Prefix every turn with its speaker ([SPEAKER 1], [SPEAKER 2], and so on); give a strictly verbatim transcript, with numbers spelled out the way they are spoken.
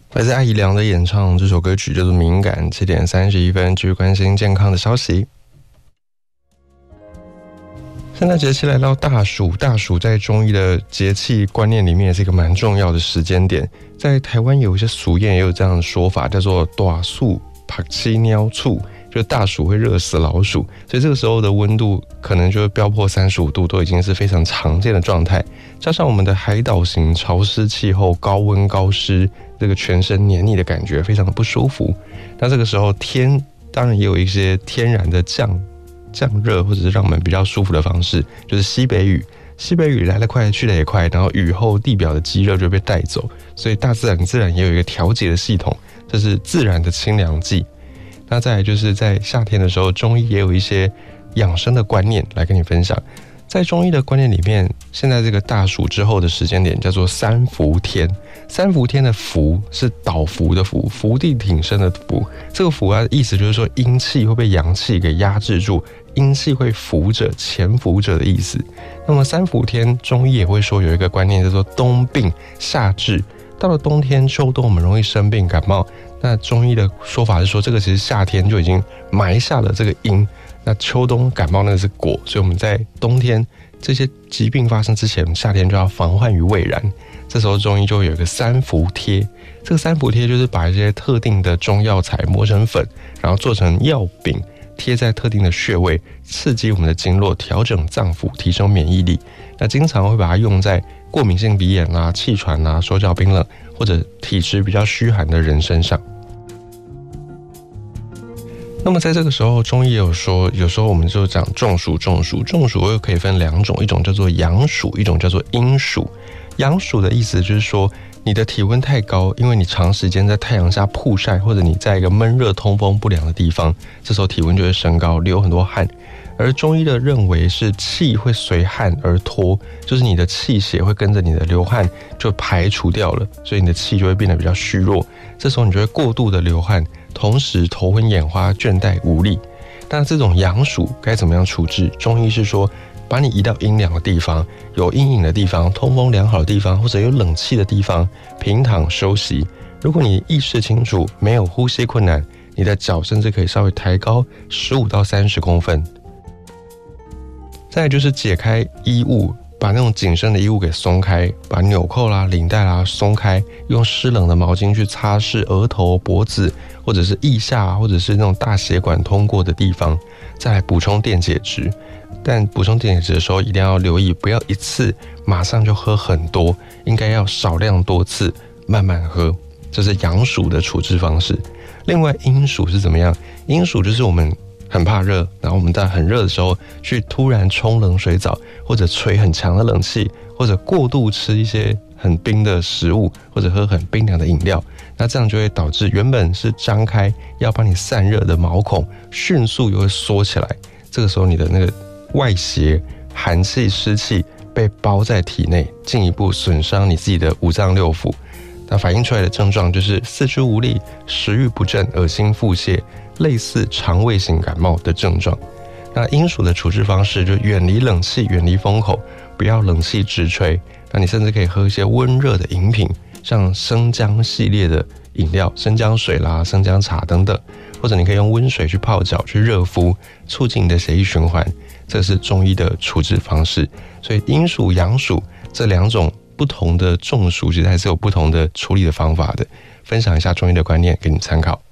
[SPEAKER 1] 来自艾怡良的演唱，这首歌曲叫做《敏感》。七点三十一分，继续关心健康的消息。现在节气来到大暑，大暑在中医的节气观念里面也是一个蛮重要的时间点。在台湾有一些俗谚也有这样的说法，叫做大暑拍七鸟醋，就大暑会热死老鼠，所以这个时候的温度可能就会飙破三十五度，都已经是非常常见的状态。加上我们的海岛型潮湿气候，高温高湿，这个全身黏腻的感觉非常的不舒服。那这个时候天当然也有一些天然的降降热或者是让我们比较舒服的方式，就是西北雨。西北雨来得快去得也快，然后雨后地表的积热就被带走，所以大自然自然也有一个调节的系统，这是自然的清凉剂。那再来就是在夏天的时候，中医也有一些养生的观念来跟你分享。在中医的观念里面，现在这个大暑之后的时间点叫做三伏天。三伏天的伏是倒伏的伏，伏地挺身的伏。这个伏啊，意思就是说阴气会被阳气给压制住，阴气会伏着、潜伏着的意思。那么三伏天，中医也会说有一个观念叫做冬病夏治。到了冬天、秋冬，我们容易生病感冒。那中医的说法是说，这个其实夏天就已经埋下了这个因，那秋冬感冒那个是果，所以我们在冬天这些疾病发生之前，夏天就要防患于未然。这时候中医就会有一个三伏贴，这个三伏贴就是把一些特定的中药材磨成粉，然后做成药饼，贴在特定的穴位，刺激我们的经络，调整脏腑，提升免疫力。那经常会把它用在过敏性鼻炎啦、气喘啦、手脚冰冷或者体质比较虚寒的人身上。那么在这个时候，中医也有说，有时候我们就讲中暑，中暑，中暑又可以分两种，一种叫做阳暑，一种叫做阴暑。阳暑的意思就是说，你的体温太高，因为你长时间在太阳下曝晒，或者你在一个闷热通风不良的地方，这时候体温就会升高，流很多汗。而中医的认为是气会随汗而脱，就是你的气血会跟着你的流汗就排除掉了，所以你的气就会变得比较虚弱。这时候你就会过度的流汗，同时头昏眼花、倦怠无力。那这种阳暑该怎么样处置？中医是说，把你移到阴凉的地方，有阴影的地方，通风良好的地方，或者有冷气的地方，平躺休息。如果你意识清楚，没有呼吸困难，你的脚甚至可以稍微抬高十五到三十公分。再来就是解开衣物，把那种紧身的衣物给松开，把纽扣啦、领带啦松开，用湿冷的毛巾去擦拭额头、脖子，或者是腋下，或者是那种大血管通过的地方。再来补充电解质，但补充电解质的时候一定要留意，不要一次马上就喝很多，应该要少量多次，慢慢喝。这是阳暑的处置方式。另外阴暑是怎么样？阴暑就是我们很怕热，然后我们在很热的时候去突然冲冷水澡，或者吹很强的冷气，或者过度吃一些很冰的食物，或者喝很冰凉的饮料，那这样就会导致原本是张开要帮你散热的毛孔迅速又会缩起来，这个时候你的那个外邪寒气湿气被包在体内，进一步损伤你自己的五脏六腑。那反映出来的症状就是四肢无力、食欲不振、恶心腹泻，类似肠胃型感冒的症状。那阴暑的处置方式就远离冷气，远离风口，不要冷气直吹。那你甚至可以喝一些温热的饮品，像生姜系列的饮料，生姜水啦、生姜茶等等，或者你可以用温水去泡脚，去热敷，促进你的血液循环。这是中医的处置方式。所以阴暑、阳暑这两种不同的中暑，其实还是有不同的处理的方法的。分享一下中医的观念给你参考。